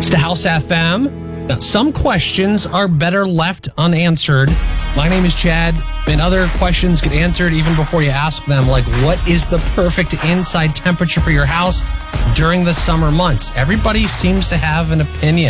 It's the House FM. Now, some questions are better left unanswered. My name is Chad, and other questions get answered even before you ask them, like what is the perfect inside temperature for your house during the summer months? Everybody seems to have an opinion.